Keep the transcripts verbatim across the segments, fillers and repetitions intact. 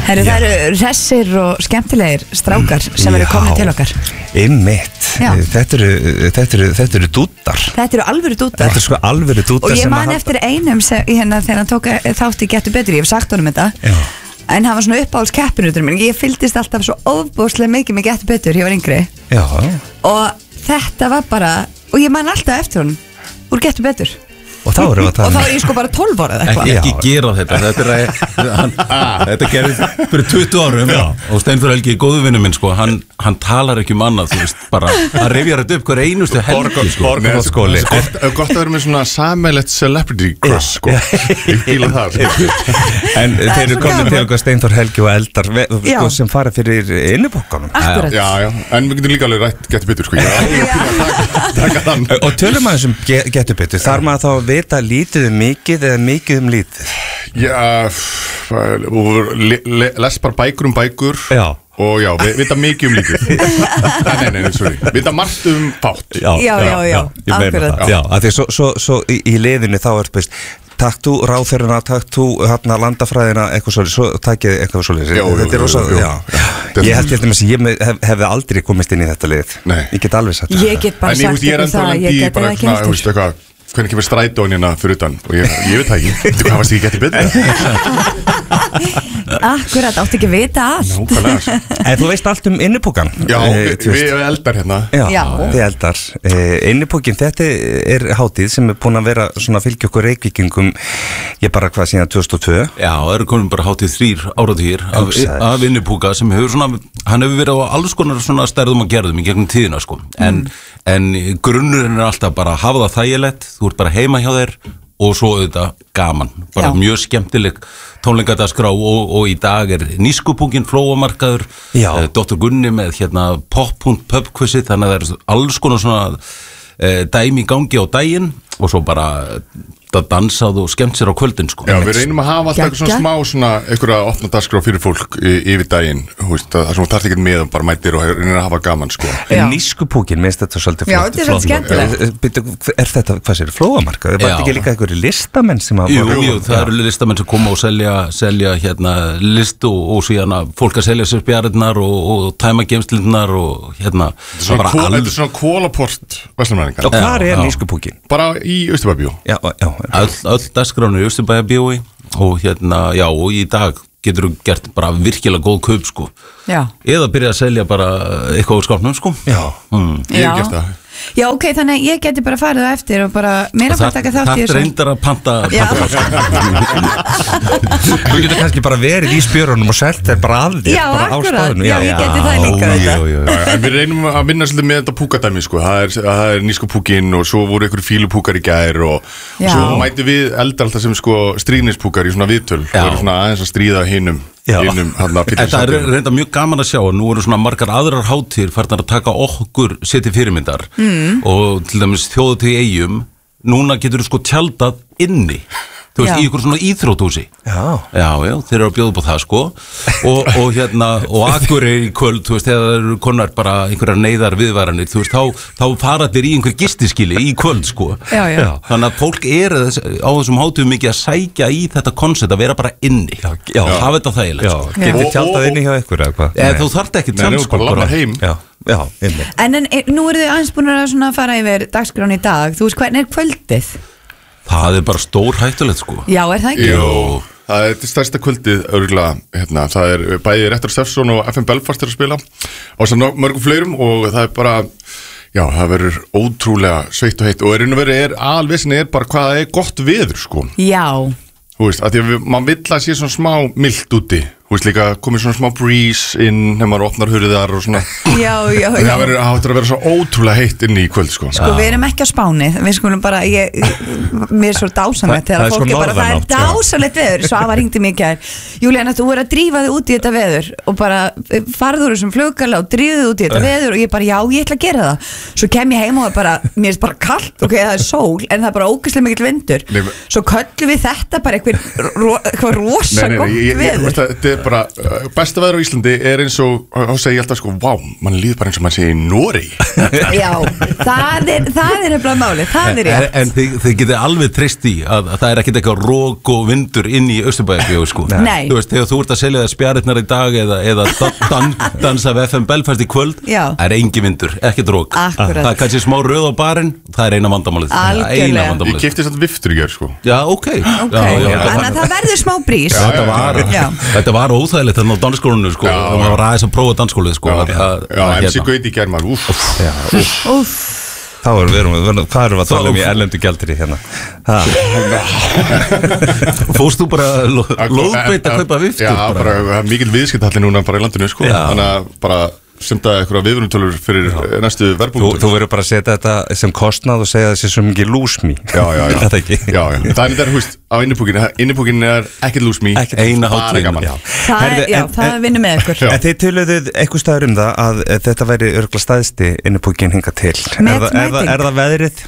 Herru, það eru hressir og skemmtilegir strákar sem eru komin til okkar. Einmitt. Þetta eru, þetta eru, þetta eru dúttar. Þetta eru alvöru dúttar. Þetta eru sko alvöru dúttar. Og ég man eftir einum sem, hérna þegar hann tók þátt í Gettu betur, ég hef sagt honum þetta. Já. En hann var svona uppáhaldskeppinautur minn. Ég fylgdist alltaf svo ofbúslega mikið með Gettu betur, ég var yngri. Já. Og þetta var bara, og ég man alltaf eftir honum úr Gettu betur. Og þá erum við að tala Og þá er ég sko bara tólf ára eða eitthvað. Ekki gera þetta. Þetta er hann, ah, þetta gerði fyrir tuttugu árum. Já. Og Steinþór Helgi, góðu vinur minn sko, hann, hann talar ekki um annað, þú veist, bara hann rifjar þetta upp hver einustu helgi sko. Borgarskóli. Gott, gott að vera með svona sammeilegt celebrity crush sko. Ég fíla það sko. En þeir eru komin til okkar Steinþór Helgi og Eldar sko, sem fara fyrir innibókanum. Akkurat. Já, já, en við getum líka alveg rætt Gettu betur sko. Og tölum aðeins um Gettu betur, þar maður þá vita lítið um mikið eða mikið um lítið? Já, og les bara bækur um bækur. Já. Og já, við vita mikið um lítið. Nei, nei, nei, sorry. Við vita margt um fátt. Já, já, já, já. Ég meina það. Já, af því svo, svo, svo í, í liðinu þá er best takk þú ráðherruna, takk þú hérna landafræðina, eitthvað svolítið, svo takkið eitthvað svolítið. Þetta er rosa, já. Ég held til dæmis að ég hef, hefði aldrei komist inn í þetta lið. Nei. Ég get alveg sagt þetta. Ég get bara sagt ykkur það, ég get það ekki heldur. Hvernig kemur strætónina fyrir utan og ég, ég veit það ekki, þú hvað varst ekki Gettu betur? Akkurat, áttu ekki að vita allt. Nákvæmlega. En þú veist allt um innipókan. Já, við, við eldar hérna. Já, Já. þið eldar. Innipókin, þetta er hátíð sem er búin að vera svona fylgja okkur Reykvíkingum, ég bara hvað síðan tvö þúsund og tvö. Já, það eru komin bara hátíð þrír áratugir af, af innipúka sem hefur svona, hann hefur verið á alls konar svona stærðum og gerðum í gegnum tíðina sko. En, mm. en grunnurinn er alltaf bara að hafa það þægilegt, þú ert bara heima hjá þér og svo auðvitað gaman, bara Já. mjög skemmtileg tónleikadagskrá og, og í dag er nýskupúkin flóamarkaður, eh, doktor Gunni með hérna pop.pub-quizið, þannig að það er alls konar svona eh, dæmi í gangi á daginn og svo bara það dansað og skemmt sér á kvöldin sko. Já, við reynum að hafa alltaf eitthvað svona smá svona einhverja opna dagskrá fyrir fólk yfir daginn, veist, það sem þú þarft ekki með og bara mætir og reynir að hafa gaman sko. En nýskupúkin, minnst þetta svolítið Já, þetta er svolítið skemmtilegt. Er þetta, hvað sér, flóamarkað? Er þetta ekki líka einhverju listamenn sem að Jú, jú, það eru listamenn sem koma og selja, selja hérna list og, og síðan að fólk að selja sér spjarinnar og, og tæma geimslinnar og hérna Þetta er svona kólaport verslunarmenningar. Og hvað er nýskupúkin? Bara í Austurbæjarbíó. Já, já. Öll, öll dagskránu í Austurbæjarbíói og hérna, já, og í dag getur þú gert bara virkilega góð kaup sko. Já. Eða byrja að selja bara eitthvað úr skápnum sko. Já. Mm. Ég hef gert það. Já, ok, þannig að ég geti bara farið það eftir og bara meira bara taka þátt í þessu. Það reyndar að panta, panta Þú getur kannski bara verið í spjörunum og selt þeir bara af þér. Já, akkurat, já, ég geti það líka þetta. En við reynum að vinna svolítið með þetta púkadæmi sko. Það er, það er nýskupúkin og svo voru einhverju fílupúkar í gær og, og svo mæti við eldar alltaf sem sko stríðnispúkar í svona viðtöl. Það eru svona aðeins að stríða hinum. Hinum, þetta er reynda mjög gaman að sjá og nú eru svona margar aðrar hátíðir farnar að taka okkur seti fyrirmyndar mm. og til dæmis þjóðatíð í Eyjum núna getur þú sko tjaldað inni þú veist, já. Í ykkur svona íþróthúsi já. já, já, þeir eru að bjóða upp á það sko og, og hérna, og Akureyri í kvöld þú veist, þegar það eru konar bara einhverjar neyðar viðvaranir, þú veist, þá, þá fara þeir í einhver gistiskili í kvöld sko já, já. Já. Þannig að fólk er á þessum hátíðum mikið að sækja í þetta koncept að vera bara inni já, já. hafa þetta þægilegt sko. Getur tjaldað inni hjá ykkur eða hvað? Eða þú þarft ekki tjald sko bara heim já. Já, en, en nú eru þið aðeins búin að fara yfir dagskrán í dag, þú veist, hvernig er kvöldið? Það er bara stór hættulegt sko. Já, er það ekki? Jú, það er stærsta kvöldið örgulega, hérna, það er bæði Réttur Steffsson og F M Belfast er að spila á þessum mörgum fleirum og það er bara, já, það verður ótrúlega sveitt og heitt og er einu verið er alvegsinni er bara hvað það er gott veður sko. Já. Þú veist, að því að við, mann vill að sé svona smá milt úti, þú veist líka komið svona smá breeze inn þegar maður opnar hurðar og svona. Já, já, já. Það verður að vera svo ótrúlega heitt inn í kvöld sko. Sko við erum ekki á Spáni, við skulum bara, ég, mér er svo dásanlegt þegar fólk er bara, það er dásanlegt veður, Svavar hringdi mig í gær, Júlíana þú er að drífa þig út í þetta veður og bara farður þessum flugala og drífðu þig út í þetta veður og ég bara já, ég ætla að gera það. Svo kem ég heim og bara, mér er bara kalt, ok, það er sól, en það er bara ógeðslega mikill vindur. Svo köllum við þetta bara eitthvað ro rosa gott veður. er bara, besta veður á Íslandi er eins og, þá segir ég alltaf sko, vá, mann líður bara eins og mann segir í Noregi. Já, það er, það er eftir máli, það er rétt. En, en þið, þið getið alveg treyst í að, að það er ekkert eitthvað rók og vindur inn í Austurbæjarbíó, sko. Nei. Þú veist, þegar þú ert að selja það spjarirnar í dag eða, eða dan, dansa við F M Belfast í kvöld, Já. það er engin vindur, ekkert rók. Akkurat. Það er kannski smá röð á barinn, það er eina vandamálið. Algjörlega. Ég keypti samt viftur í gerð, sko. Já, ok. Ok, Já, já, þannig að það verður smá brís. Já, þetta var, þetta var óþægilegt þarna á dansskólinu, sko, og maður var aðeins að prófa dansskólið, sko. Já, að, að, já, að, M C Gauti í gerð, maður, úff. Úff. Þá erum við, erum, hvað erum við að tala um í erlendu gjaldri hérna? Fórst þú bara lóðbeitt að kaupa viftur? Já, bara mikil viðskiptalli núna bara í landinu, sko. Þannig að bara senda eitthvað viðvörunartölur fyrir já. Næstu verðbólgu. Þú, þú verður bara að setja þetta sem kostnað og segja þessi sem ekki lúsmi. Já, já, já. Þetta ekki. Já, já. Það er þetta, húst, á innipúkinu, innipúkinu er ekkert lúsmi. Ekkert eina hátíðin. Það er, já, það vinnur með ykkur. En þið töluðuð eitthvað staður um það að þetta væri örgulega staðsti innipúkin hinga til. Er það, er, það, er það veðrið?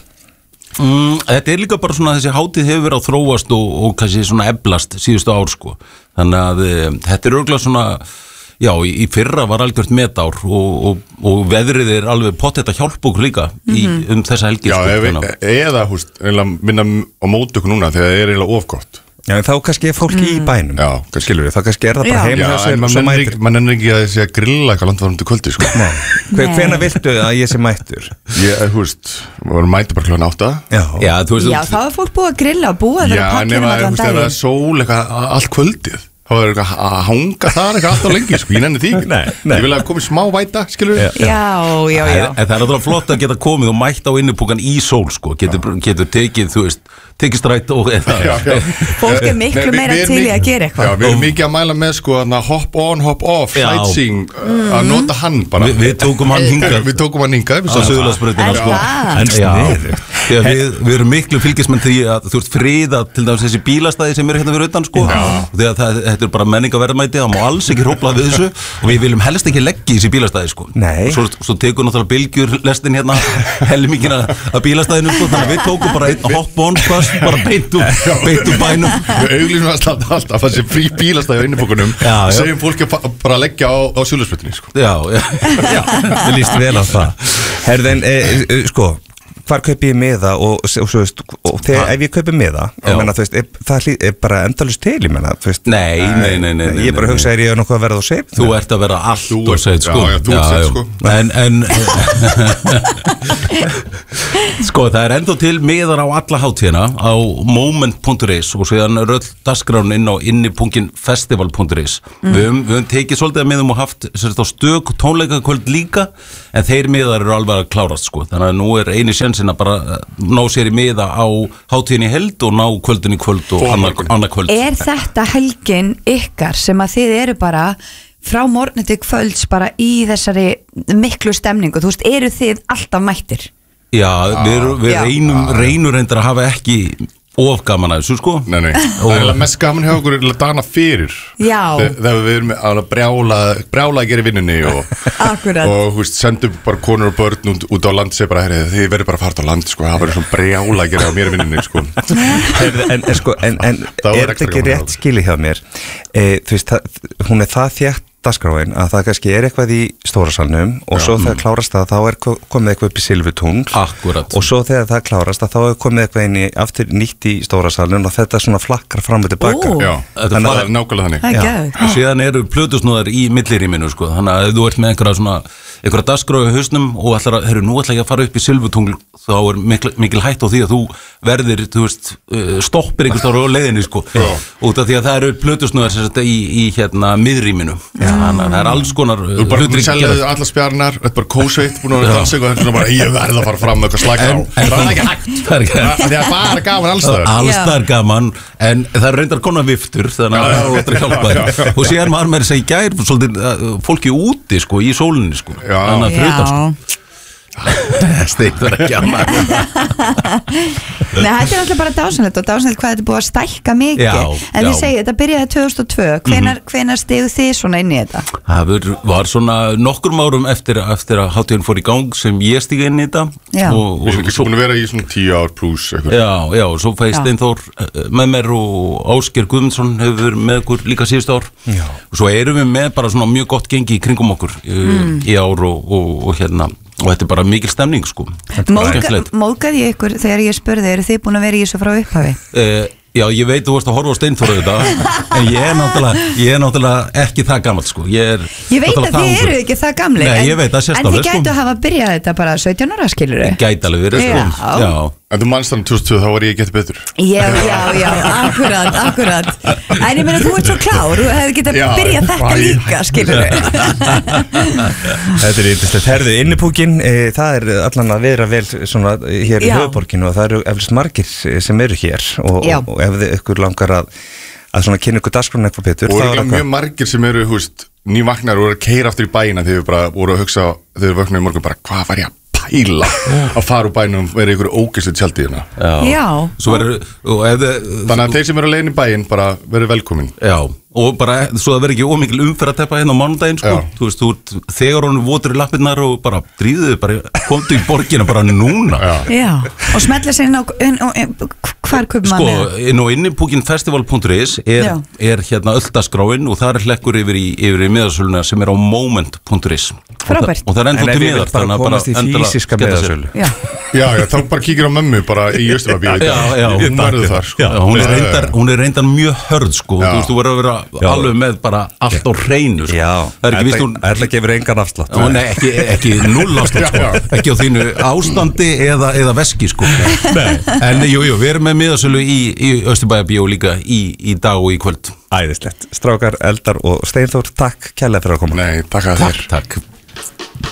Mm, þetta er líka bara svona þessi hátíð hefur verið að þróast og, og kannski svona eflast síðustu ár, sko. Þannig að e, þetta er örgulega svona já, í, í fyrra var algjört metár og, og, og veðrið er alveg pottet að hjálpa okkur líka í, mm-hmm. um þessa helgi. Já, sko, ef, eða, húst, minna á mót okkur núna þegar það er eiginlega ofgott. Já, en þá kannski er fólki mm. í bænum. Já, skilur við, þá kannski er það bara heim. Já, en mann ennir ekki að þessi að grilla eitthvað landvarandi kvöldi, sko. Nei. Hvenær viltu að ég sé mættur? Ég, húst, við vorum mættu bara klokkan átta. Já, já, þú veist, já þá er fólk búið að grilla og búið að vera pakkinum allan daginn. Já, en ef það er sól eitthvað allt kvöldið. þá er eitthvað að hanga þar eitthvað alltaf lengi, sko, ég nenni því nei, nei. Ég vil að komi smá væta, skilur við. Já, já, já. En það er náttúrulega flott að geta komið og mætt á innipúkan í sól, sko, getur, getur tekið, þú veist, tekið strætt og eða. Fólk er miklu meira til í að gera eitthvað. Já, við erum mikið að mæla með, sko, hop on, hop off, sightseeing, að nota hann bara. Vi, við tókum hann hingað. Við tókum hann hingað. Á Suðurlandsbrautina, sko. En sniðugt. Já, við, við erum miklu fylgismenn því að þú ert friða til dæmis þessi bílastæði sem eru hérna fyrir utan, sko. Þegar það, þetta er bara menningaverðmæti, það má alls ekki hrófla við þessu og við viljum helst ekki leggja í þessi bílastæði, sko. Nei. Svo, svo tekur náttúrulega bylgjur lestin hérna helmingin að bílastæðinu, sko, þannig að við tókum bara einn hopp-on, bara beint úr, beint úr bænum. Við auglýsum alltaf alltaf þessi frí bílastæði á innipókunum, segjum fólki bara að leggja á, á Suðurlandsbrautinni, sko. Já, já, já, það líst vel á það. Herðin, e, e, sko, hvar kaupi ég miða og, og, og, og, og þegar ef ég kaupi miða menna, veist, er, það er bara endalust til ég menna, veist, nei, nei, nei, nei, nei ég bara hugsa er ég nokkuð að verða á seif þú ert að vera allt og seif, sko. Já, já, þú ert seif, sko. En, en sko, það er enda til miðar á alla hátíðina á moment punktur is og síðan röll dagskráin inn á innipungin festival punktur is mm. við höfum við tekið svolítið að miðum og haft sérst á stök tónleikakvöld líka en þeir miðar eru alveg að klárast, sko, þannig að nú er eini sjensinn að bara ná sér í miða á hátíðinni held og ná kvöldin í kvöld og annar, annar kvöld. Er þetta helgin ykkar sem að þið eru bara frá morgni til kvölds bara í þessari miklu stemningu, þú veist, eru þið alltaf mættir? Já, við, við Já. reynum reynur reyndar að hafa ekki of gaman að þessu, sko. Nei, nei, það er mest gaman hjá okkur að dana fyrir. Já. Þegar við erum að brjála, brjála að gera í vinnunni og, og húst, sendum bara konur og börn út, út á land og segja bara, herri, þið verður bara að fara á land, sko, það verður svona brjála að gera á mér í vinnunni, sko. en, en, sko, en, en er þetta ekki rétt skili hjá mér? E, þú veist, það, hún er það þétt dagskráin að það kannski er eitthvað í stórasalnum og Já. Svo þegar klárast það þá er komið eitthvað upp í Silfutungl Akkurat. Og svo þegar það klárast það þá er komið eitthvað inn í aftur nýtt í stórasalnum og þetta svona flakkar fram og tilbaka. Já, þetta er að, nákvæmlega þannig. Síðan eru plötusnúðar í milliríminu, sko, þannig að ef þú ert með einhverja svona einhverja dagskráu hausnum og ætlar að, herru, nú ætla ég að fara upp í Silfutungl þá er mikil, mikil hætt á því að þú verðir, þú veist, stoppir einhvers ára á leiðinni, sko, út af því að það eru plötusnúðar sem þetta í, í hérna miðrýminu. Þannig að það er alls konar Þú er bara búin að selja alla spjarnar, þetta er bara kósveitt, búin að vera dansa eitthvað, þetta er svona bara, ég verð að fara fram með eitthvað slaka á. Það er ekki hægt. Það er bara gaman allstaðar. Allstaðar gaman, en það er reyndar konar viftur, þannig að það er ótrúlega hjálpaði. Og síðan var mér að segja gær, svolítið, fólki úti, sko, í sólinni, sko. Þannig að fyrir utan, sko. Steinþór ekki annað. Nei, þetta er alltaf bara dásanlegt og dásanlegt hvað þetta er búið að stækka mikið. Já, en þið já. segið, þetta byrjaði tvö þúsund og tvö. Hvenær, mm. hvenær stigu þið svona inn í þetta? Það var svona nokkrum árum eftir, eftir að hátíðin fór í gang sem ég stíg inn í þetta. Já. Og, Við erum ekki búin að vera í svona tíu ár pluss. Já, já, og svo fæði Steinþór með mér og Ásgeir Guðmundsson hefur verið með okkur líka síðust ár. Já. Og svo erum við með bara svona mjög gott gengi í kringum okkur mm. í ár og, og, og hérna. Og þetta er bara mikil stemning sko. Móðga, Móðgaði ég ykkur þegar ég spurði, eru þið búin að vera í þessu frá upphafi? Uh, já, ég veit þú vorst að horfa á Steinþór þetta, en ég er náttúrulega, ég er náttúrulega ekki það gammal sko. Ég, er ég veit að þið eru ekki það gamli. Nei, ég veit að en þið gætu sko. Hafa byrjað þetta bara sautján ára skilur þau? Gæti alveg verið sko. Já. Já. En þú manst þannig tvö þúsund og tvö, þá var ég getið betur. Já, já, já, akkurat, akkurat. En ég meina, þú ert svo klár, þú hefði getið að byrja þetta líka, skilur þau. Þetta er yndislegt. Herðu, innipúkin, e, það er allan að vera vel svona hér í höfuborginu og það eru eflust margir sem eru hér og, og, og ef þið ykkur langar að, að svona kynna ykkur dagskrána eitthvað betur. Og ekki mjög margir sem eru, húst, nývagnar og eru að keyra aftur í bæina þegar við bara voru að hugsa, þegar við vöknum í morgun bara, hvað var ég að pæla að fara úr bænum og vera ykkur ógeðslega tjaldíðina. Já. Já. Veru, eða, Þannig að þeir sem eru að leiðin í bæinn bara verið velkomin. Já, og bara svo það verður ekki ómikil umferð að teppa hérna á mánudaginn sko. Þú veist, þú, þegar honum votur í lappirnar og bara dríðuðu, bara komdu í borgina bara núna. Já, Já. Og smetla sér inn á, inn, inn, hvar köpum sko, maður? Sko, inn á innipúkinfestival punktur is er, er hérna öldaskráin og það er hlekkur yfir í, yfir í miðasöluna sem er á moment punktur is. Frábært. Og það er enda til miðar, þannig að bara endilega sketta sér. Já. Já, já, þá bara kíkir á mömmu bara í Austurlandi. Já, já, hún verður þar sko. Já, hún er reyndar, hún er reyndar mjög hörð sko. Þú veist, þú verður að vera já. Alveg með bara allt á hreinu sko. Já, það er ekki víst hún ætla að gefa engan afslátt. Já, nei, ekki, ekki null afslátt sko. Ekki á þínu ástandi eða, eða veski sko. En jú, jú, við erum með miðasölu í, í Austurbæjarbíó líka í, í dag og í kvöld. Æðislegt. Strákar, Eldar og Steinþór, takk kærlega fyrir að koma. Nei, takk að þér. Takk.